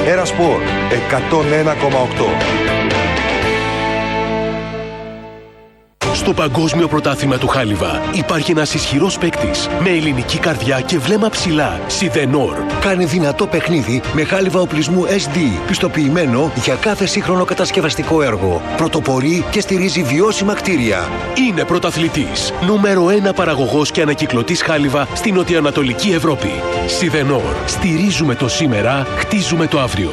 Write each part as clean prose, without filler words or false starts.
Ερασπορ 101,8. Στο Παγκόσμιο Πρωτάθλημα του Χάλιβα υπάρχει ένας ισχυρός παίκτης με ελληνική καρδιά και βλέμμα ψηλά. Σιδενόρ. Κάνει δυνατό παιχνίδι με χάλιβα οπλισμού SD, πιστοποιημένο για κάθε σύγχρονο κατασκευαστικό έργο. Πρωτοπορεί και στηρίζει βιώσιμα κτίρια. Είναι πρωταθλητής. Νούμερο 1 παραγωγός και ανακυκλωτής χάλιβα στην νοτιοανατολική Ευρώπη. Σιδενόρ. Στηρίζουμε το σήμερα, χτίζουμε το αύριο.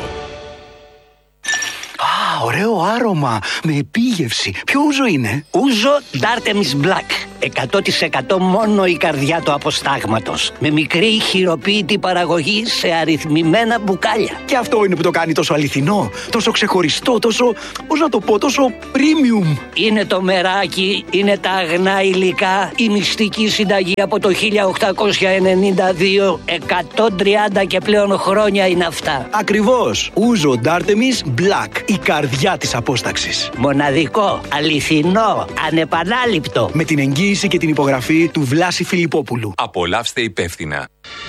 Ωραίο άρωμα, με επίγευση. Ποιο ούζο είναι? Ούζο Dartemis Black. 100% μόνο η καρδιά του αποστάγματος. Με μικρή χειροποίητη παραγωγή σε αριθμημένα μπουκάλια. Και αυτό είναι που το κάνει τόσο αληθινό, τόσο ξεχωριστό, τόσο, πώς να το πω, τόσο premium. Είναι το μεράκι, είναι τα αγνά υλικά, η μυστική συνταγή από το 1892. 130 και πλέον χρόνια είναι αυτά. Ακριβώς. Ούζο Dartemis Black. Η καρδιά της απόσταξης. Μοναδικό, αληθινό, ανεπανάληπτο. Με την εγγύηση και την υπογραφή του Βλάση Φιλιππόπουλου. Απολαύστε υπεύθυνα.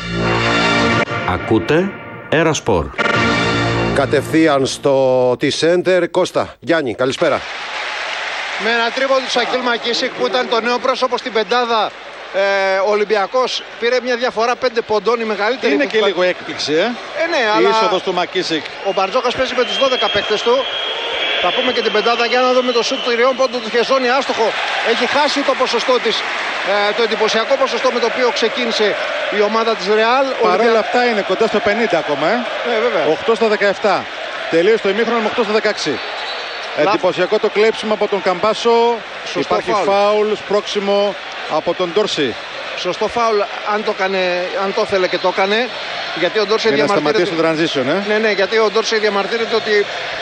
Ακούτε Ερασπορ. Κατευθείαν στο T-Center. Κώστα, Γιάννη, καλησπέρα. Με ένα τρίποντο του Σακίλ Μακίσικ που ήταν το νέο πρόσωπο στην πεντάδα, ο Ολυμπιακός πήρε μια διαφορά 5 ποντών, η μεγαλύτερη. Είναι και λίγο έκπληξη, ναι, η αλλά είσοδος του Μακίσικ. Ο Μπαρτζόκας παίζει με τους 12 παίκτες του. Θα πούμε και την πεντάδα για να δούμε το σουτ τριών πόντων του Χεζόνι, άστοχο. Έχει χάσει το ποσοστό της, το εντυπωσιακό ποσοστό με το οποίο ξεκίνησε η ομάδα της Ρεάλ. Παρ' όλα αυτά είναι κοντά στο 50 ακόμα. Βέβαια. 8 στα 17. Τελείωσε το ημίχρονο με 8 στα 16. Εντυπωσιακό το κλέψιμο από τον Καμπάσο. Σωστό. Υπάρχει φάουλ, σπρώξιμο από τον Ντόρση. Σωστό φάουλ, αν το ήθελε και το έκανε. Γιατί ο Ντόρση διαμαρτύρεται. Να σταματήσει το transition, Ναι, γιατί ο Ντόρση διαμαρτύρεται ότι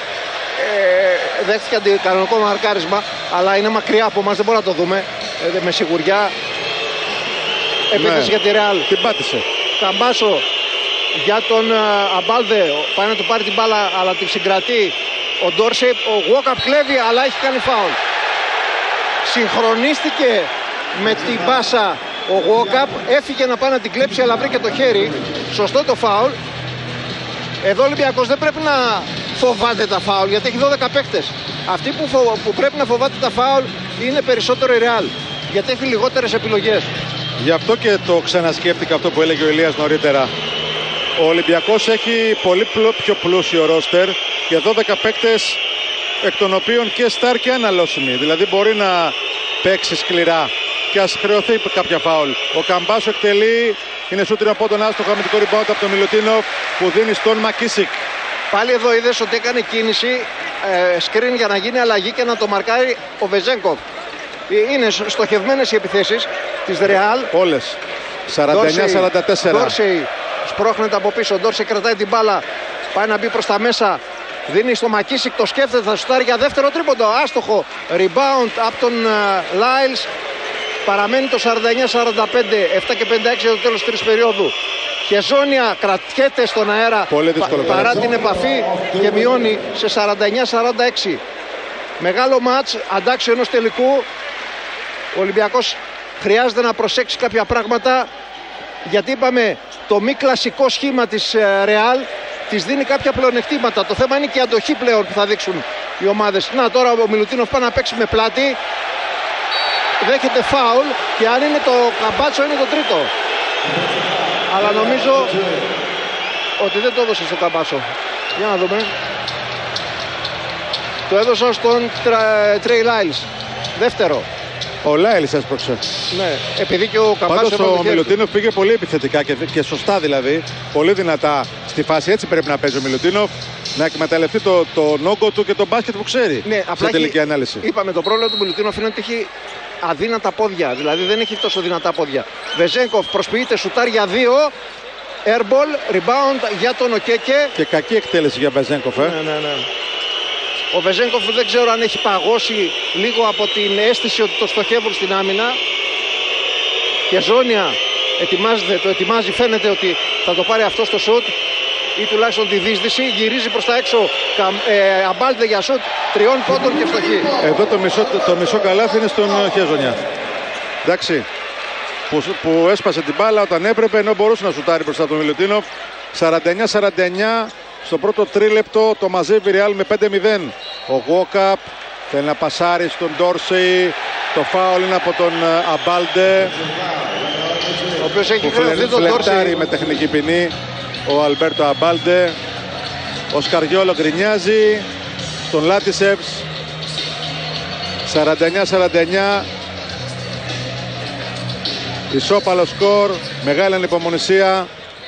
δέχτηκε αντικανονικό μαρκάρισμα, αλλά είναι μακριά από μας, δεν μπορούμε να το δούμε με σιγουριά. Επίθεση για τη Ρεάλ. Την πάτησε. Καμπάσο για τον Αμπάλδε. Πάει να του πάρει την μπάλα, αλλά την συγκρατεί ο Ντόρση. Ο Γουόκαπ κλέβει, αλλά έχει κάνει φάουλ. Συγχρονίστηκε με την μπάσα ο Γουόκαπ. Έφυγε να πάει να την κλέψει, αλλά βρήκε το χέρι. Σωστό το φάουλ. Εδώ ο Ολυμπιακός δεν πρέπει να φοβάται τα φάουλ, γιατί έχει 12 παίκτες. Αυτοί που πρέπει να φοβάται τα φάουλ είναι περισσότερο η Ρεάλ, γιατί έχει λιγότερες επιλογές. Γι' αυτό και το ξανασκέφτηκα αυτό που έλεγε ο Ηλίας νωρίτερα. Ο Ολυμπιακός έχει πολύ πιο πλούσιο ρόστερ και 12 παίκτες, εκ των οποίων και στάρ και αναλώσιμοι. Δηλαδή μπορεί να παίξει σκληρά και ας χρεωθεί κάποια φάουλ. Ο Καμπάσο εκτελεί, είναι σούτρι από τον άστοχο αμυντικό rebound από τον Μιλουτίνοφ που δίνει στον Μακίσικ. Πάλι εδώ είδες ότι έκανε κίνηση screen για να γίνει αλλαγή και να το μαρκάρει ο Βεζένκοφ. Είναι στοχευμένες οι επιθέσεις της Ρεάλ. Όλες. 49-44. Ντόρσεϊ σπρώχνεται από πίσω. Ντόρσεϊ κρατάει την μπάλα. Πάει να μπει προς τα μέσα. Δίνει στο Μακίσικ, το σκέφτεται, θα σουτάρει για δεύτερο τρίποντο. Άστοχο. Rebound από τον Λάιλς. Παραμένει το 49-45. 7 και 56 για το τέλος της τρίτης περίοδου. Χεζόνια κρατιέται στον αέρα παρά την επαφή και μειώνει σε 49-46. Μεγάλο μάτς, αντάξιο ενός τελικού. Ο Ολυμπιακός χρειάζεται να προσέξει κάποια πράγματα, γιατί είπαμε το μη κλασικό σχήμα της Ρεάλ της δίνει κάποια πλεονεκτήματα. Το θέμα είναι και η αντοχή πλέον που θα δείξουν οι ομάδες. Να, τώρα ο Μιλουτίνοφ πάει να παίξει με πλάτη, δέχεται φάουλ και αν είναι το Καμπάτσο είναι το τρίτο. Αλλά νομίζω ότι δεν το έδωσε στο Καμπάσο. Για να δούμε. Το έδωσα στον Τρέι Λάιλς. Δεύτερο. Ο Λάιλς έσπρωξε. Ναι, επειδή και ο Καμπάσο. Πάντως ο Μιλουτίνοφ πήγε πολύ επιθετικά και σωστά, δηλαδή. Πολύ δυνατά στη φάση. Έτσι πρέπει να παίζει ο Μιλουτίνοφ. Να εκμεταλλευτεί τον όγκο του και τον μπάσκετ που ξέρει. Ναι, απλά σε τελική ανάλυση. Είπαμε το πρόβλημα του Μιλουτίνοφ είναι ότι έχει αδύνατα πόδια. Δηλαδή δεν έχει τόσο δυνατά πόδια. Βεζένκοφ προσποιείται, σουτάρει για 2. Airball, rebound για τον Οκέκε. Και κακή εκτέλεση για Βεζένκοφ. Ναι. Ο Βεζένκοφ δεν ξέρω αν έχει παγώσει λίγο από την αίσθηση ότι το στοχεύουν στην άμυνα. Χεζόνια το ετοιμάζει, φαίνεται ότι θα το πάρει αυτό στο σουτ ή τουλάχιστον τη δίσδυση. Γυρίζει προς τα έξω, Αμπάλτε για σουτ 3 πόντων και φτωχή. Εδώ το μισό καλάθι είναι στον Χεζόνια. Εντάξει, που έσπασε την μπάλα όταν έπρεπε, ενώ μπορούσε να σουτάρει μπροστά τον Μιλουτίνοφ. 49-49, στο πρώτο τρίλεπτο το μαζεύει η Real με 5-0. Ο Walkup θέλει να πασάρει στον Dorsey. Το φάουλ είναι από τον Αμπάλντε, ο οποίος έχει χρεωθεί τον Dorsey με τεχνική ποινή. Ο Αλμπέρτο Αμπάλντε. Ο Σκαριόλο γκρινιάζει στον Λάτισεβς. 49-49. Ισόπαλο σκορ. Μεγάλη ανυπομονησία.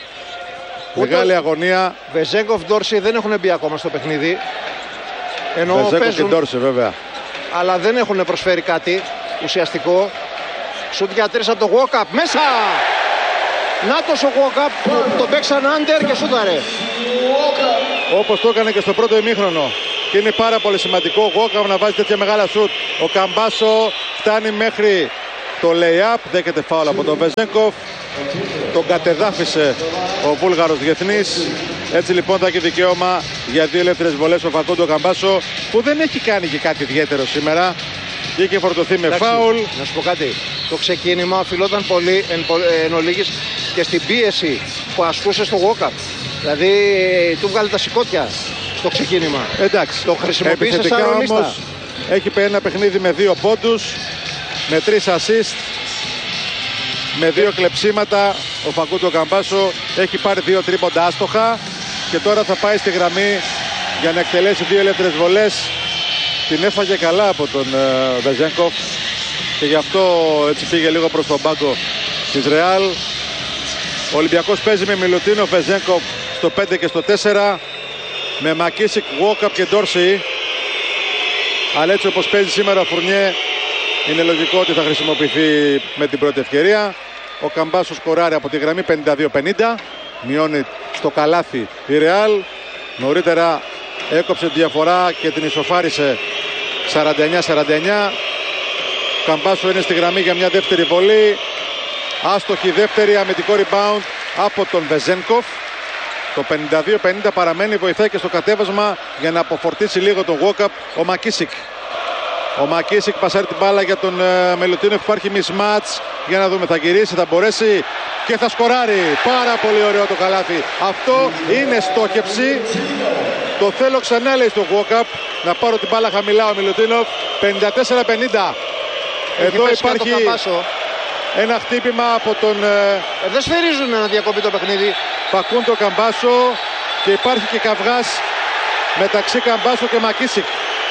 Μεγάλη αγωνία. Βεζέγκοφ, Ντόρσι δεν έχουν μπει ακόμα στο παιχνίδι. Ενώ Βεζέγκοφ και Ντόρσι βέβαια. Αλλά δεν έχουν προσφέρει κάτι ουσιαστικό. Σουτ για 3 από το Walkup. Μέσα! Νάτος ο Walkup. Τον παίξαν άντερ και σούταρε. Όπως το έκανε και στο πρώτο ημίχρονο. Και είναι πάρα πολύ σημαντικό ο Walkup να βάζει τέτοια μεγάλα σουτ. Ο Καμπάσο φτάνει μέχρι το lay-up. Δέχεται φάουλ από τον Βεζέγκοφ. Τον κατεδάφισε ο Βούλγαρος διεθνής. Έτσι λοιπόν θα έχει δικαίωμα για 2 ελεύθερες βολές ο Φακούντο Καμπάσο, που δεν έχει κάνει και κάτι ιδιαίτερο σήμερα. Είχε φορτωθεί με φάουλ. Να σου πω κάτι. Το ξεκίνημα οφειλόταν πολύ εν ολίγης και στην πίεση που ασκούσε στο Walkup. Δηλαδή του βγάλε τα σηκώτια στο ξεκίνημα. Εντάξει. Το χρησιμοποίησε σαν ρολίστα. Όμως έχει ένα παιχνίδι με 2 πόντους, με 3 assist, με 2 κλεψίματα. Ο Φακούντο Καμπάσο έχει πάρει 2 τρίποντα άστοχα και τώρα θα πάει στη γραμμή για να εκτελέσει 2 ελεύθερες βολές. Την έφαγε καλά από τον Βεζέγκοφ και γι' αυτό έτσι πήγε λίγο προς τον πάγκο της Ρεάλ. Ο Ολυμπιακός παίζει με Μιλουτίνο, Βεζέγκοφ στο 5 και στο 4, με Μακίσικ, Walkup και Ντόρσι. Αλλά έτσι όπως παίζει σήμερα ο Φουρνιέ, είναι λογικό ότι θα χρησιμοποιηθεί με την πρώτη ευκαιρία. Ο Καμπάσος σκοράρει από τη γραμμή 52-50. Μειώνει στο καλάθι η Ρεάλ. Νωρίτερα έκοψε τη διαφορά και την ισοφάρισε 49-49. Ο Καμπάσο είναι στη γραμμή για μια δεύτερη βολή. Άστοχη δεύτερη, αμυντικό rebound από τον Βεζένκοφ. Το 52-50 παραμένει, βοηθάει και στο κατέβασμα για να αποφορτήσει λίγο τον Walkup ο Μακίσικ. Ο Μακίσικ πασάρει την μπάλα για τον Μιλουτίνοφ. Υπάρχει mismatch. Για να δούμε, θα γυρίσει, θα μπορέσει και θα σκοράρει. Πάρα πολύ ωραίο το καλάθι. Αυτό είναι στόχευση. Το θέλω ξανά, λέει στο Walkup, να πάρω την μπάλα χαμηλά ο Μιλουτίνοφ. 54-50. Εδώ υπάρχει ένα χτύπημα από τον... δεν σφυρίζουν να διακοπεί το παιχνίδι. Φακούντο Καμπάσο και υπάρχει και καυγάς μεταξύ Καμπάσο και Μακίσικ.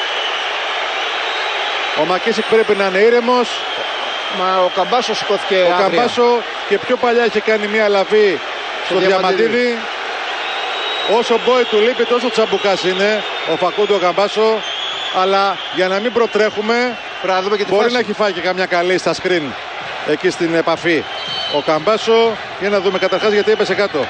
Ο Μακίσικ πρέπει να είναι ήρεμος. Μα ο Καμπάσο σηκώθηκε άγρια. Ο Καμπάσο και πιο παλιά είχε κάνει μια λαβή στο Διαμαντίδη. Όσο μπόι του λείπει, τόσο τσαμπουκάς είναι ο Φακούντο Καμπάσο. Αλλά για να μην προτρέχουμε, μπορεί να έχει φάει και καμιά καλή στα screen εκεί στην επαφή. Ο Καμπάσο, για να δούμε καταρχάς γιατί έπεσε κάτω.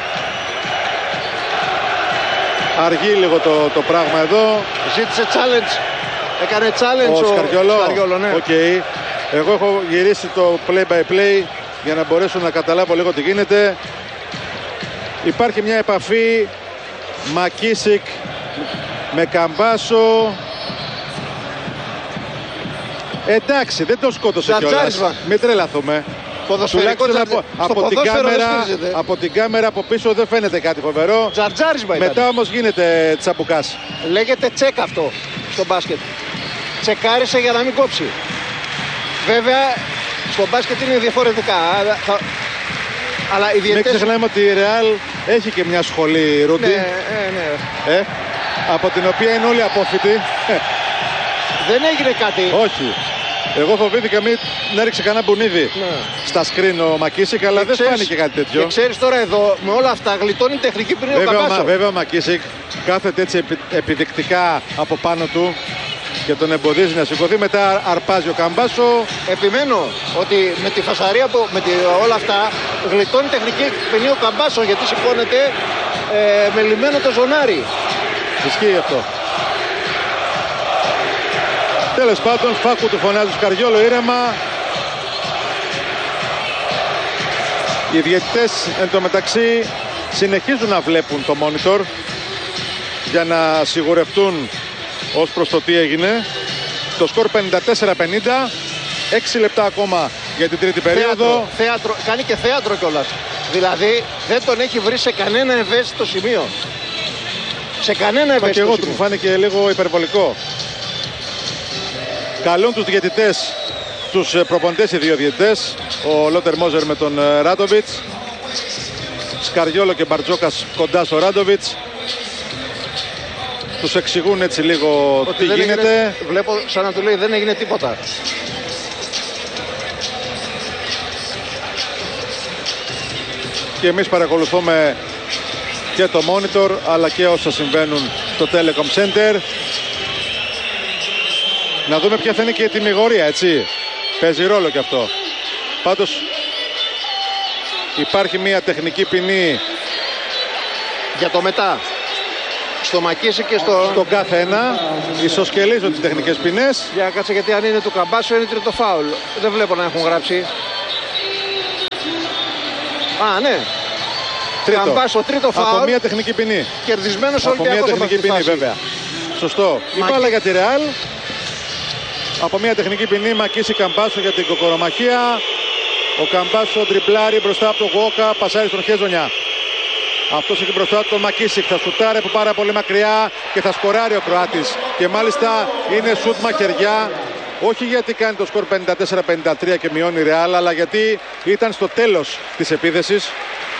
Αργεί λίγο το πράγμα εδώ. Ζήτησε challenge. Έκανε challenge ο Σκαριόλο, ναι. Okay. Εγώ έχω γυρίσει το play by play για να μπορέσω να καταλάβω λίγο τι γίνεται. Υπάρχει μια επαφή Μακίσικ με Καμπάσο. Εντάξει, δεν το σκότωσε κιόλας. Μην τρελαθούμε. Από την κάμερα από πίσω δεν φαίνεται κάτι φοβερό. Μετά όμως γίνεται τσαμπουκάς. Λέγεται τσεκ αυτό στο μπάσκετ. Τσεκάρισε για να μην κόψει. Βέβαια στο μπάσκετ είναι διαφορετικά. Αλλά οι διαιτητές... Μην ξεχνάμε ότι η Ρεάλ έχει και μια σχολή, Ρούντι. Ναι. Από την οποία είναι όλοι απόφοιτοι. Δεν έγινε κάτι. Όχι. Εγώ φοβήθηκα να ρίξει κανένα μπουνίδι στα σκριν ο Μακίσικ, αλλά δεν φάνηκε κάτι τέτοιο. Και ξέρεις τώρα εδώ με όλα αυτά γλιτώνει τεχνική πριν ο Καμπάσο. Βέβαια ο Μακίσικ κάθεται έτσι επιδεικτικά από πάνω του και τον εμποδίζει να σηκωθεί. Μετά αρπάζει ο Καμπάσο. Επιμένω ότι με τη φασαρία με όλα αυτά γλιτώνει τεχνική ποινή ο Καμπάσο, γιατί σηκώνεται με λυμμένο το ζωνάρι. Ισχύει αυτό. Τέλος πάντων, Φάκου του φωνάζει Σκαριόλο ήρεμα. Οι διαιτητές εν τω μεταξύ συνεχίζουν να βλέπουν το monitor για να σιγουρευτούν ως προς το τι έγινε. Το σκορ 54-50. 6 λεπτά ακόμα για την τρίτη περίοδο. Θέατρο, κάνει και θέατρο κιόλας. Δηλαδή δεν τον έχει βρει σε κανένα ευαίσθητο σημείο. σε κανένα ευαίσθητο. Και εγώ του μου φάνηκε λίγο υπερβολικό. Καλούν τους διαιτητές, τους προπονητές, οι δύο διαιτητές, ο Λότερ Μόζερ με τον Ράντοβιτς, Σκαριόλο και Μπαρτζόκας κοντά στο Ράντοβιτς. Τους εξηγούν έτσι λίγο ότι τι γίνεται. Έγινε, βλέπω σαν να του λέει δεν έγινε τίποτα. Και εμείς παρακολουθούμε και το monitor αλλά και όσα συμβαίνουν στο Telecom Center. Να δούμε ποια θα είναι και η τιμιγορία, έτσι. Παίζει ρόλο και αυτό. Πάντως υπάρχει μια τεχνική ποινή για το μετά. Στο Μακίση και στον κάθε ένα. Ισοσκελίζω τις τεχνικές ποινές. Για κάτσε, γιατί αν είναι του Καμπάσο είναι τρίτο φάουλ. Δεν βλέπω να έχουν γράψει. Α, ναι. Καμπάσο, τρίτο φάουλ. Από μια τεχνική ποινή. Κερδισμένος ο Ολυμπιακός. Από μια τεχνική ποινή, βέβαια. Σωστό. Η μπάλα για τη Ρεάλ. Από μια τεχνική ποινή, Μακίση Καμπάσο για την κοκορομαχία. Ο Καμπάσο τριπλάρει μπροστά από τον Γουόκα, πασάρει στον Χέζονια. Αυτός έχει μπροστά του τον Μακίσικ, θα σουτάρει από πάρα πολύ μακριά και θα σκοράρει ο Κροάτης. Και μάλιστα είναι σουτ μαχαιριά, όχι γιατί κάνει το σκορ 54-53 και μειώνει η Ρεάλ, αλλά γιατί ήταν στο τέλος της επίθεσης.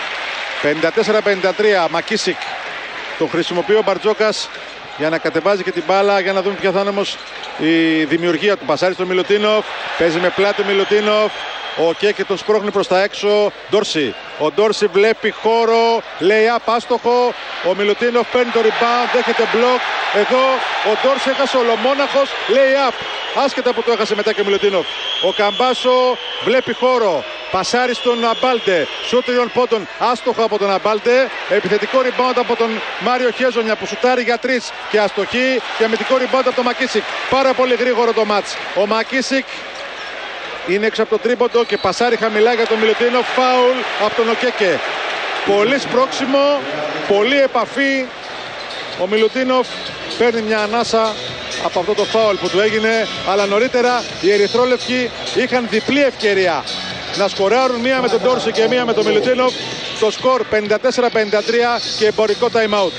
54-53, Μακίσικ. Τον χρησιμοποιεί ο Μπαρτζόκας για να κατεβάζει και την μπάλα, για να δούμε ποια θα είναι όμως η δημιουργία του. Πασάρι στον Μιλουτίνοφ, παίζει με πλάτη ο Μιλουτίνοφ. Ο Κέκε τον σπρώχνει προς τα έξω. Ντόρση. Ο Ντόρση βλέπει χώρο. Λέει άστοχο. Ο Μιλουτίνοφ παίρνει το rebound. Δέχεται μπλοκ. Εδώ ο Ντόρση έχασε ολομόναχος. Λέει άσχετα που το έχασε μετά και ο Μιλουτίνοφ. Ο Καμπάσο βλέπει χώρο. Πασάρι στον Αμπάλντε. Σούτ τριών πόντων. Άστοχο από τον Αμπάλντε. Επιθετικό rebound από τον Μάριο Χέζονια που σουτάρει για 3 και αστοχή. Και αμυντικό rebound από τον Μακίσικ. Πάρα πολύ γρήγορο το μάτς. Ο Μακίσικ είναι έξω από το τρίποντο και πασάρει χαμηλά για τον Μιλουτίνοφ. Φάουλ από τον Οκέκε. Πολύ σπρώξιμο, πολύ επαφή. Ο Μιλουτίνοφ παίρνει μια ανάσα από αυτό το φάουλ που του έγινε. Αλλά νωρίτερα οι ερυθρόλευκοι είχαν διπλή ευκαιρία να σκοράρουν, μία με τον Ντόρση και μία με τον Μιλουτίνοφ. Το σκορ 54-53 και εμπορικό time out.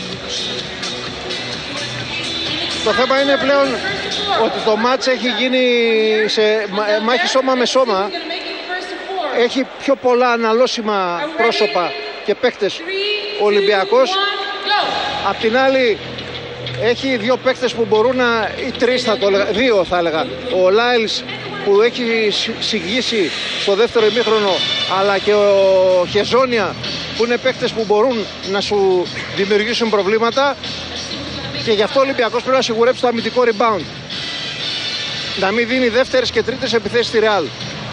Το θέμα είναι πλέον ότι το μάτς έχει γίνει σε μάχη σώμα με σώμα. Έχει πιο πολλά αναλώσιμα πρόσωπα και παίκτες ο Ολυμπιακός. Απ' την άλλη έχει δύο παίκτες που μπορούν να, ή τρεις θα το έλεγα, δύο θα έλεγα. Ο Λάιλς που έχει συγγύσει στο δεύτερο ημίχρονο, αλλά και ο Χεζόνια που είναι παίκτες που μπορούν να σου δημιουργήσουν προβλήματα. Και γι' αυτό ο Ολυμπιακός πρέπει να σιγουρέψει το αμυντικό rebound. Να μην δίνει δεύτερες και τρίτες επιθέσεις στη Ρεάλ.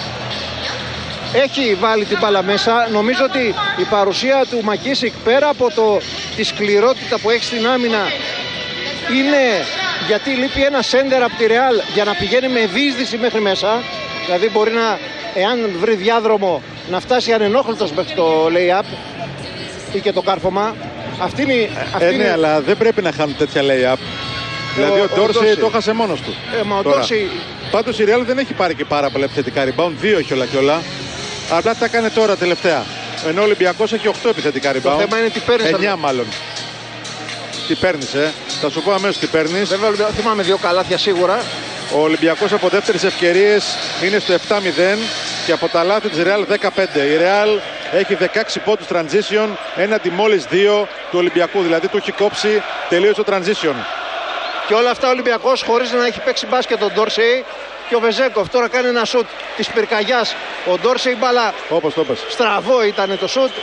Έχει βάλει την μπάλα μέσα. Νομίζω ότι η παρουσία του Μακίσικ, πέρα από τη σκληρότητα που έχει στην άμυνα, είναι γιατί λείπει ένα σέντερ από τη Ρεάλ για να πηγαίνει με διείσδυση μέχρι μέσα. Δηλαδή μπορεί να, εάν βρει διάδρομο, να φτάσει ανενόχλητος μέχρι το lay-up ή και το κάρφωμα. Ναι, αλλά δεν πρέπει να χάνουν τέτοια lay-up. Δηλαδή ο Ντόρση το έχασε μόνος του. Πάντως η Real δεν έχει πάρει και πάρα πολλά επιθετικά rebound. 2 έχει όλα και όλα. Απλά τα έκανε τώρα τελευταία. Ενώ ο Ολυμπιακός έχει 8 επιθετικά rebound. Το θέμα είναι τι παίρνεις. 9 μάλλον. Τι παίρνεις, Θα σου πω αμέσως τι παίρνεις. Βέβαια θυμάμαι 2 καλάθια σίγουρα. Ο Ολυμπιακός από δεύτερες ευκαιρίες είναι στο 7-0 και από τα λάθη της Real 15. Η Real έχει 16 πόντους transition έναντι μόλις 2 του Ολυμπιακού. Δηλαδή του έχει κόψει τελείως το transition. Και όλα αυτά ο Ολυμπιακός χωρίς να έχει παίξει μπάσκετ τον Ντόρσεϊ και ο Βεζέγκοφ. Τώρα κάνει ένα σουτ της πυρκαγιάς. Ο Ντόρσεϊ μπάλα. Όπως το πες. Στραβό ήταν το σουτ.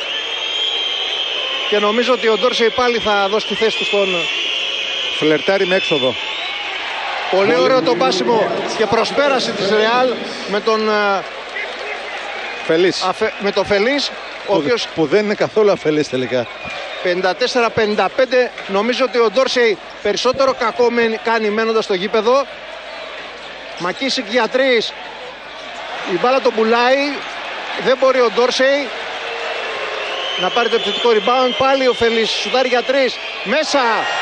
Και νομίζω ότι ο Ντόρσεϊ πάλι θα δώσει τη θέση του στον. Φλερτάρει με έξοδο. Πολύ ωραίο το μπάσιμο και προσπέραση της Ρεάλ με τον Φελής. Με τον Φελής, ο οποίος που δεν είναι καθόλου αφελής τελικά. 54-55. Νομίζω ότι ο Ντόρσεϊ περισσότερο κακό κάνει μένοντας στο γήπεδο. Μακίσικ για 3. Η μπάλα τον πουλάει. Δεν μπορεί ο Ντόρσεϊ να πάρει το επιθετικό rebound. Πάλι ο Φελής σουτάρει για 3. Μέσα.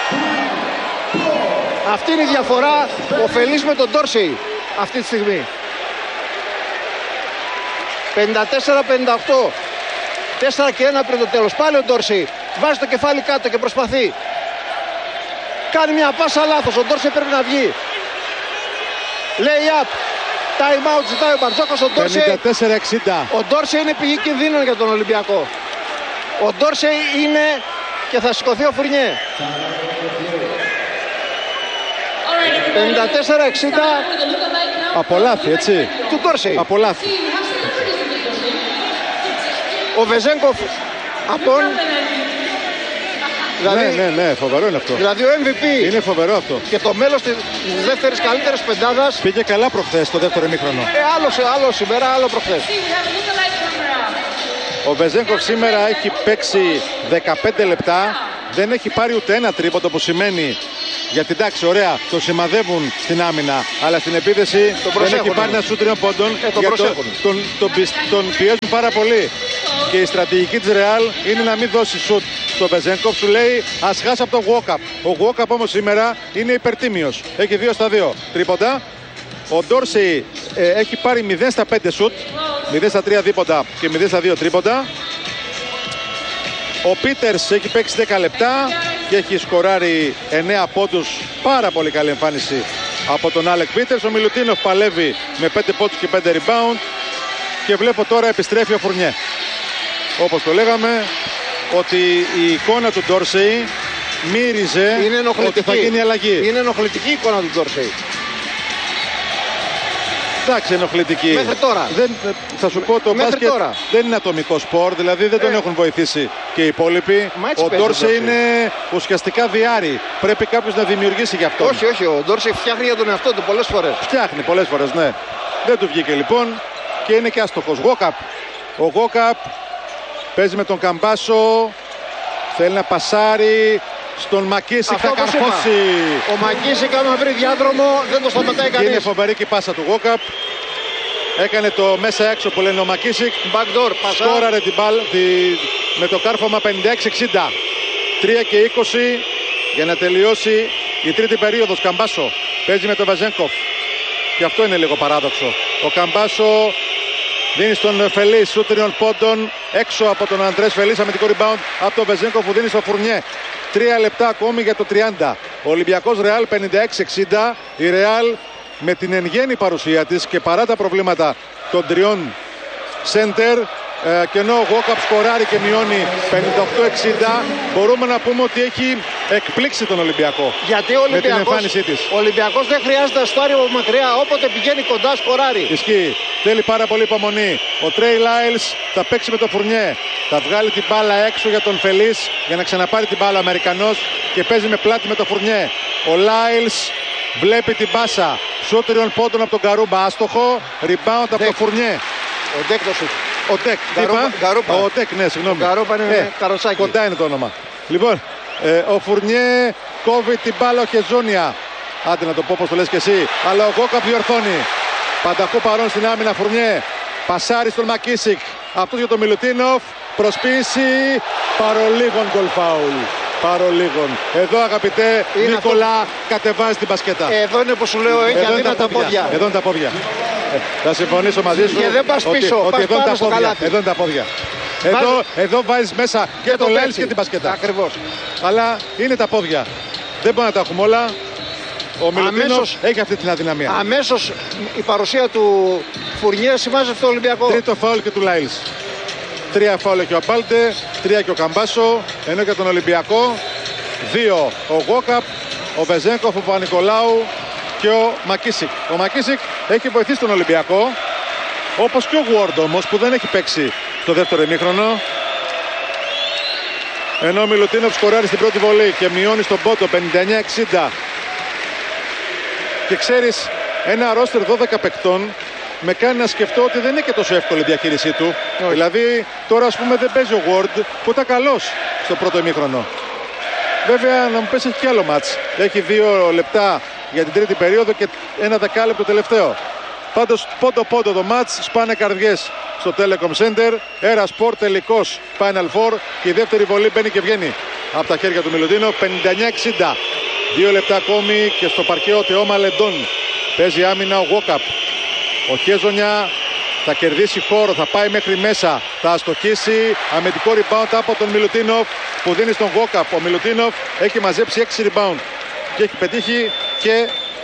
Αυτή είναι η διαφορά. Ο Φελής με τον Ντόρσεϊ αυτή τη στιγμή. 54-58. 4 και 1 πριν το τέλος. Πάλι ο Ντόρσεϊ βάζει το κεφάλι κάτω και προσπαθεί. Κάνει μια πάσα λάθος. Ο Ντόρσεϊ πρέπει να βγει. Lay up. Time out ζητάει ο Μπαρτζόκας. Ο Ντόρσεϊ 54-60. Ο Ντόρσεϊ είναι πηγή κινδύνων για τον Ολυμπιακό. Ο Ντόρσεϊ είναι και θα σηκωθεί ο Φουρνιέ. 54-60. Απολάθη, έτσι. Του Ντόρσεϊ. Απολάθη. Ο Βεζένκοφ αυτόν. Δηλαδή, Ναι, φοβερό είναι αυτό. Δηλαδή ο MVP Είναι φοβερό αυτό. και το μέλος της δεύτερης καλύτερης πεντάδας. Πήγε καλά προχθές το δεύτερο ημίχρονο. Άλλο σήμερα, άλλο προχθές. Ο Βεζένκοφ σήμερα έχει παίξει 15 λεπτά. Δεν έχει πάρει ούτε ένα τρίποντο, που σημαίνει, γιατί εντάξει, ωραία, το σημαδεύουν στην άμυνα, αλλά στην επίθεση δεν έχει πάρει ένα σούτ 3 πόντων. Τον πιέζουν πάρα πολύ. Και η στρατηγική της Ρεάλ είναι να μην δώσει σούτ στο Βεζένκοφ. Σου λέει ας χάσει από τον Γουόκαπ. Ο Γουόκαπ όμως σήμερα είναι υπερτίμιος. Έχει 2 στα 2 τρίποντα. Ο Ντόρσεϊ έχει πάρει 0 στα 5 σούτ, 0 στα 3 δίποντα και 0 στα 2 τρίποντα. Ο Πίτερς έχει παίξει 10 λεπτά και έχει σκοράρει 9 πόντους. Πάρα πολύ καλή εμφάνιση από τον Άλεκ Πίτερς. Ο Μιλουτίνοφ παλεύει με 5 πόντους και 5 rebound. Και βλέπω τώρα επιστρέφει ο Φουρνιέ. Όπως το λέγαμε, ότι η εικόνα του Ντόρσεϊ μύριζε ότι θα γίνει αλλαγή. Είναι ενοχλητική η εικόνα του Ντόρσεϊ. Εντάξει, ενοχλητική. Μέχρι τώρα. Θα σου πω, το μπάσκετ δεν είναι ατομικό σπορ, δηλαδή δεν τον έχουν βοηθήσει και οι υπόλοιποι. Ο Ντόρσεϊ είναι ουσιαστικά διάρρη. Πρέπει κάποιος να δημιουργήσει γι' αυτό. Όχι, ο Ντόρσεϊ φτιάχνει για τον εαυτό του πολλές φορές. Φτιάχνει πολλές φορές, ναι. Δεν του βγήκε λοιπόν και είναι και άστοχος. Ο Γουόκαπ παίζει με τον Καμπάσο. Θέλει να πασάρει στον Μακίσικ, θα καρφώσει. Ο Μακίσικ άμα βρει διάδρομο δεν το σταματάει κανείς. Είναι φοβερή και η πάσα του Γουόκαπ. Έκανε το μέσα έξω που λένε ο Μακίσικ. Backdoor, σκόραρε την μπάλα με το κάρφωμα 56-60. 3 και 20 για να τελειώσει η τρίτη περίοδος. Καμπάσο παίζει με τον Βεζένκοφ. Και αυτό είναι λίγο παράδοξο. Ο Καμπάσο δίνει στον Φελής σούτ 3 πόντων έξω από τον Αντρές Φελής. Αμυντικό rebound από τον Βεζένκοφ που δίνει στο Φουρνιέ. 3 λεπτά ακόμη για το 30. Ο Ολυμπιακός Ρεάλ 56-60. Η Ρεάλ με την εν γέννη παρουσία της και παρά τα προβλήματα των τριών σέντερ, και ενώ ο Γουόκαπ σκοράρει και μειώνει 58-60, μπορούμε να πούμε ότι έχει εκπλήξει τον Ολυμπιακό. Γιατί ο με την εμφάνισή της. Ο Ολυμπιακός δεν χρειάζεται να στάρει από μακριά, όποτε πηγαίνει κοντά σκοράρει. Ισχύει. Θέλει πάρα πολύ υπομονή. Ο Τρέι Λάιλς θα παίξει με τον Φουρνιέ. Θα βγάλει την μπάλα έξω για τον Φελής για να ξαναπάρει την μπάλα ο Αμερικανός και παίζει με πλάτη με τον Φουρνιέ. Ο Λάιλς βλέπει την πάσα. Σούτριων πόντων από τον Καρούμπα. Άστοχο. Rebound από τον Φουρνιέ. Ο Ντέκ το σούτ. Ο Ντέκ. Ο Ντέκ, ναι, συγγνώμη. Ο Γκαρούπα είναι καροτσάκι. Κοντά είναι το όνομα. Λοιπόν, ο Φουρνιέ κόβει την μπάλα, ο Χεζόνια. Άντε να το πω όπως το λες και εσύ. Αλλά ο Γουόκαπ διορθώνει. Πανταχού παρόν στην άμυνα Φουρνιέ. Πασάρι στον Μακίσικ. Αυτός για τον Μιλουτίνοφ. Προσπίση. Παρολίγων γκολ φάουλ. Παρολίγων. Εδώ αγαπητέ Νίκολα κατεβάζει την μπασκέτα. Εδώ είναι που σου λέω, έχει αδύνατα πόδια. Εδώ είναι τα πόδια. Θα συμφωνήσω μαζί σου. Και δεν πας πίσω, ότι πας πάνω στο καλάθι. Εδώ είναι τα πόδια. Εδώ βάζεις μέσα και το Λάιλς και την μπασκέτα. Ακριβώς. Αλλά είναι τα πόδια. Δεν μπορεί να τα έχουμε όλα. Ο Μιλουτίνοφ έχει αυτή την αδυναμία. Αμέσως η παρουσία του Φουρνιέ σημάζει αυτό το Ολυμπιακό. Τρίτο φάουλ και του Λάιλς. 3 φάουλ και ο Απάλτε, 3 και ο Καμπάσο. Ενώ για τον Ολυμπιακό 2 ο Γουόκαπ, ο Βεζένκοφ, ο Παπα-Νικολάου και ο Μακίσικ. Ο Μακίσικ έχει βοηθήσει τον Ολυμπιακό, όπως και ο Γουόρντ όμως που δεν έχει παίξει το δεύτερο ημίχρονο. Ενώ ο Μιλουτίνοφ σκοράρει στην πρώτη βολή και μειώνει στον πόντο 59-60. Και ξέρεις, ένα ρόστερ 12 παικτών με κάνει να σκεφτώ ότι δεν είναι και τόσο εύκολη η διαχείρισή του. Δηλαδή τώρα ας πούμε δεν παίζει ο Ward που ήταν καλός στο πρώτο ημίχρονο. Βέβαια να μου πες έχει και άλλο μάτς. Έχει 2 λεπτά για την τρίτη περίοδο και 1 δεκάλεπτο τελευταίο. Πάντως πόντο το μάτς, σπάνε καρδιές στο Telecom Center. Era Sport τελικός Final Four και η δεύτερη βολή μπαίνει και βγαίνει από τα χέρια του Μιλουτίνο. 59-60. 2 λεπτά ακόμη και στο παρκαίο Τεόμα Λεντών. Παίζει άμυνα ο Γουόκαπ. Ο Χέζονια θα κερδίσει χώρο, θα πάει μέχρι μέσα, θα αστοχίσει. Αμυντικό rebound από τον Μιλουτίνοφ που δίνει στον Γουόκαπ. Ο Μιλουτίνοφ έχει μαζέψει 6 rebound. και έχει πετύχει και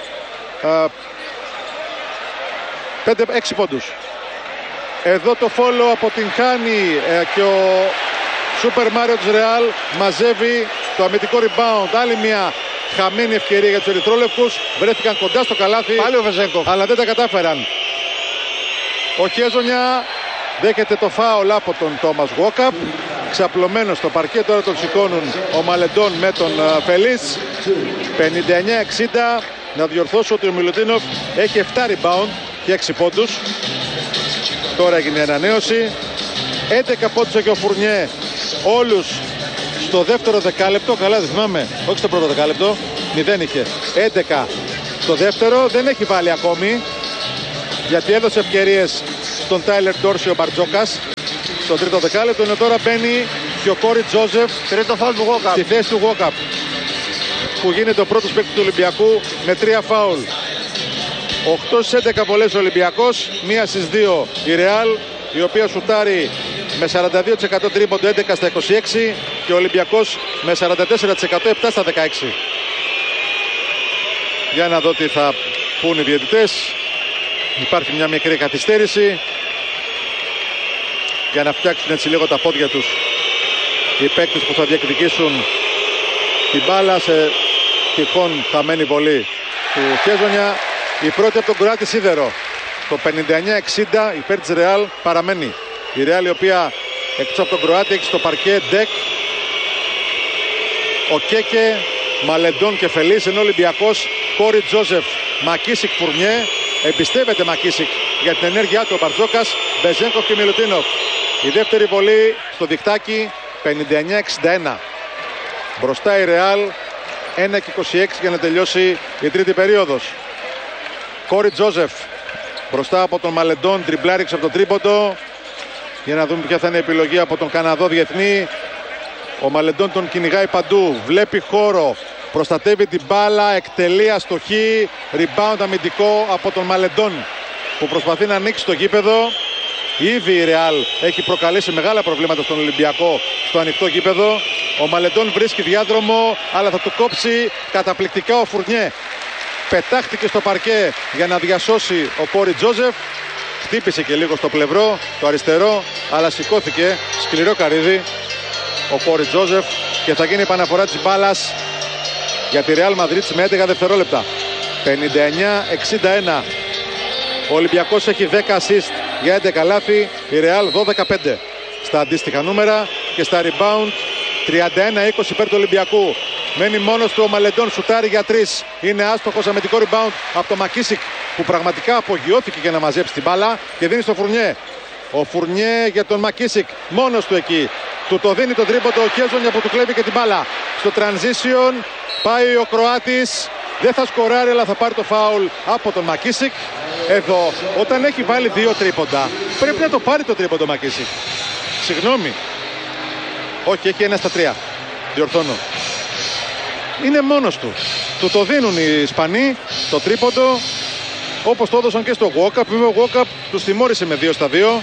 6 πόντους. Εδώ το follow αποτυγχάνει και ο Super Mario της Real μαζεύει το αμυντικό rebound. Άλλη μια χαμένη ευκαιρία για τους ερυθρόλευκους. Βρέθηκαν κοντά στο καλάθι, πάλι ο Βεζένκοφ, αλλά δεν τα κατάφεραν. Ο Χέζονια δέχεται το φάουλ από τον Τόμας Γουόκαπ. Ξαπλωμένος στο παρκέ, τώρα τον σηκώνουν ο Μαλεντών με τον Φελίς. 59-60. Να διορθώσω ότι ο Μιλουτίνοφ έχει 7 rebound και 6 πόντους. Τώρα έγινε ανανέωση. 11 πόντους έχει ο Φουρνιέ, όλους στο δεύτερο δεκάλεπτο. Καλά δεν θυμάμαι, όχι στο πρώτο δεκάλεπτο. 0 είχε. 11 στο δεύτερο, δεν έχει βάλει ακόμη, γιατί έδωσε ευκαιρίες στον Τάιλερ Ντόρσι ο Μπαρτζόκας. Στο τρίτο δεκάλεπτο είναι τώρα μπαίνει και ο Κόρι Τζόζεφ. Τρίτο φάουλ του Γουόκαπ. Στη θέση του Γουόκαπ, που γίνεται ο πρώτος παίκτης του Ολυμπιακού με 3 φάουλ. 8 στις 11 βολές ο Ολυμπιακός, 1 στις 2 η Ρεάλ, η οποία σουτάρει με 42% τρίποντο, 11 στα 26, και ο Ολυμπιακός με 44%, 7 στα 16. Για να δω τι θα πούν οι διαιτητές. Υπάρχει μια μικρή καθυστέρηση για να φτιάξουν έτσι λίγο τα πόδια τους οι παίκτες που θα διεκδικήσουν την μπάλα σε τυχόν χαμένη βολή του Χέζονια. Η πρώτη από τον Κροάτη Σίδερο. Το 59-60 υπέρ της Ρεάλ παραμένει. Η Ρεάλ, η οποία εκτός από τον Κροάτη έχει στο παρκέ Ντεκ, ο Κέκε, Μαλεντών και Φελίς, ενώ ο Ολυμπιακός Κόρι Τζόζεφ, Μακίσικ, Φουρνιέ. Εμπιστεύεται Μακίσικ για την ενέργειά του ο Μπαρτζόκας, Μπεζένκοφ και Μιλουτίνοφ. Η δεύτερη βολή στο διχτάκι, 59-61. Μπροστά η Ρεάλ, 1-26 για να τελειώσει η τρίτη περίοδος. Κόρι Τζόζεφ μπροστά από τον Μαλεντών, τριμπλάριξε από τον τρίποντο. Για να δούμε ποια θα είναι η επιλογή από τον Καναδό διεθνή. Ο Μαλεντών τον κυνηγάει παντού, βλέπει χώρο, προστατεύει την μπάλα, εκτελεί αστοχή, rebound αμυντικό από τον Μαλεντών, που προσπαθεί να ανοίξει το γήπεδο. Ήδη η Ρεάλ έχει προκαλέσει μεγάλα προβλήματα στον Ολυμπιακό στο ανοιχτό γήπεδο. Ο Μαλεντών βρίσκει διάδρομο, αλλά θα του κόψει καταπληκτικά ο Φουρνιέ. Πετάχτηκε στο παρκέ για να διασώσει ο Κόρι Τζόζεφ. Χτύπησε και λίγο στο πλευρό, το αριστερό, αλλά σηκώθηκε. Σκληρό καρύδι ο Κόρι Τζόζεφ και θα γίνει επαναφορά της μπάλας για τη Ρεάλ Μαδρίτης με 11 δευτερόλεπτα. 59-61. Ο Ολυμπιακός έχει 10 assist για 11 λάθη, η Ρεάλ 12-5 στα αντίστοιχα νούμερα, και στα rebound 31-20 υπέρ του Ολυμπιακού. Μένει μόνος του ο Μαλεντών, σουτάρει για 3. Είναι άστοχος, αμυντικό rebound από το Μακίσικ, που πραγματικά απογειώθηκε για να μαζέψει την μπάλα και δίνει στο Φουρνιέ. Ο Φουρνιέ για τον Μακίσικ, μόνος του εκεί. Του το δίνει τον τρίποντο ο Χέζονια, που του κλέβει και την μπάλα. Στο transition πάει ο Κροάτης. Δεν θα σκοράρει, αλλά θα πάρει το φάουλ από τον Μακίσικ. Εδώ, όταν έχει βάλει 2 τρίποντα, πρέπει να το πάρει το τρίποντο ο Μακίσικ. Συγγνώμη. Όχι, έχει 1 στα 3. Διορθώνω. Είναι μόνος του. Του το δίνουν οι Ισπανοί το τρίποντο, όπως το έδωσαν και στο Γουόκαπ. Βέβαια ο Γουόκαπ τους τιμώρησε με 2 στα 2.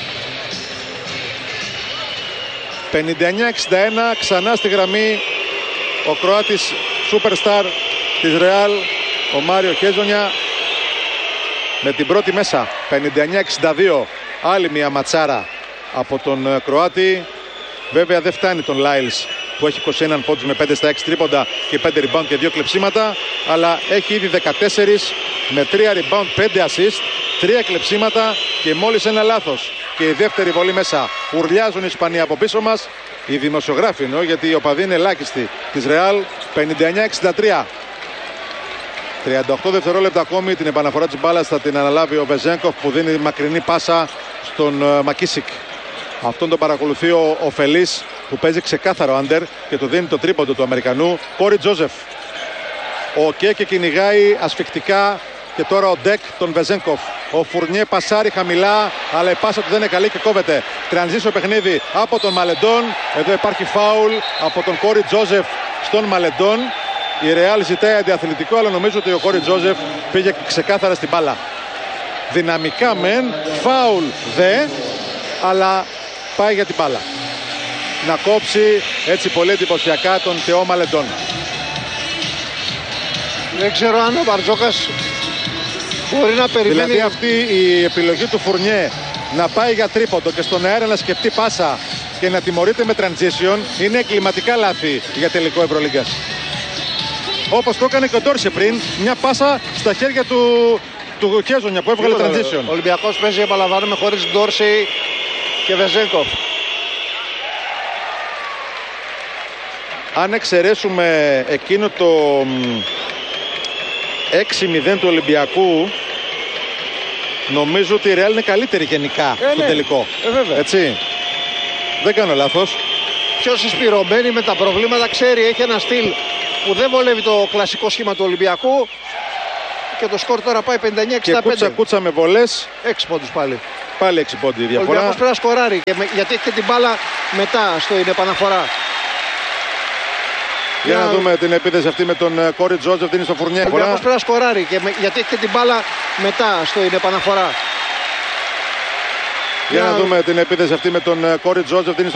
59-61. Ξανά στη γραμμή ο Κροάτης Superstar της Ρεάλ, ο Μάριο Χέζονια, με την πρώτη μέσα. 59-62. Άλλη μια ματσάρα από τον Κροάτη. Βέβαια δεν φτάνει τον Λάιλς, που έχει 21 πόντους με 5 στα 6 τρίποντα και 5 rebound και 2 κλεψίματα, αλλά έχει ήδη 14 με 3 rebound, 5 assist, 3 κλεψίματα και μόλις ένα λάθος. Και η δεύτερη βολή μέσα. Ουρλιάζουν οι Ισπανοί από πίσω μας, οι δημοσιογράφοι εννοώ, γιατί οι οπαδοί είναι ελάχιστοι της Ρεάλ. 59-63. 38 δευτερόλεπτα ακόμη, την επαναφορά της μπάλας θα την αναλάβει ο Βεζένκοφ, που δίνει μακρινή πάσα στον Μακίσικ. Αυτόν τον παρακολουθεί ο Φελίς, που παίζει ξεκάθαρο άντερ και του δίνει το τρίποντο του Αμερικανού. Κόρι Τζόζεφ. Ο Κέκε κυνηγάει ασφικτικά και τώρα ο Ντεκ τον Βεζένκοφ. Ο Φουρνιέ πασάρει χαμηλά, αλλά η πάσα του δεν είναι καλή και κόβεται. Τρανζίσιο παιχνίδι από τον Μαλεντών. Εδώ υπάρχει φάουλ από τον Κόρι Τζόζεφ στον Μαλεντών. Η Ρεάλ ζητάει αντιαθλητικό, αλλά νομίζω ότι ο Κόρι Τζόζεφ πήγε ξεκάθαρα στην μπάλα. Δυναμικά μεν, φάουλ δε, αλλά πάει για την μπάλα. Να κόψει έτσι πολύ εντυπωσιακά τον Θεό Μαλεντών. Δεν ξέρω αν ο Μπαρτζόκας μπορεί να περιμένει. Δηλαδή αυτή η επιλογή του Φουρνιέ να πάει για τρίποντο και στον αέρα να σκεφτεί πάσα και να τιμωρείται με transition είναι εγκληματικά λάθη για τελικό Ευρωλίγκας. Όπως το έκανε και ο Ντόρσε πριν, μια πάσα στα χέρια του Χέζονια που έβγαλε transition. Ο Ολυμπιακός παίζει, επαναλαμβάνουμε, χωρίς Ντόρσεϊ και Βεζένκοφ. Αν εξαιρέσουμε εκείνο το 6-0 του Ολυμπιακού, νομίζω ότι η Ρεάλ είναι καλύτερη γενικά στο τελικό. Έτσι. Δεν κάνω λάθος. Πιο συσπηρωμένη με τα προβλήματα, ξέρει, έχει ένα στυλ που δεν βολεύει το κλασικό σχήμα του Ολυμπιακού. Και το σκορ τώρα πάει 59-65. Και κούτσα με βολές. 6 πόντους πάλι. Πάλι 6 πόντοι η διαφορά. Ο Ολυμπιακός πρέπει να σκοράρει, γιατί έχει και την μπάλα μετά στην επαναφορά. Για να δούμε την επίθεση αυτή με τον Κόρι Τζότζεφ, είναι στο Φουρνιέ. Ο Ολυμπιακός πρέπει να σκοράρει, γιατί έχει και την μπάλα μετά στην επαναφορά. Για να δούμε την επίθεση αυτή με τον Κόρι Τζότζεφ, είναι στο